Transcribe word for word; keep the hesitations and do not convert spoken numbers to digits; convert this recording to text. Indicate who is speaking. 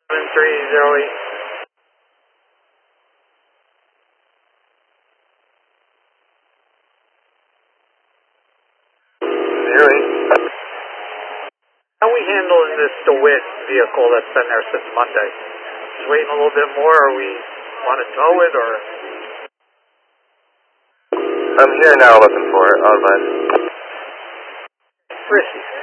Speaker 1: seven three zero eight.
Speaker 2: Zero eight.
Speaker 1: How are we handling this DeWitt vehicle that's been there since Monday? Just waiting a little bit more, or we want to tow it, or?
Speaker 2: I'm here now looking for it, I'll advise.
Speaker 1: Risky.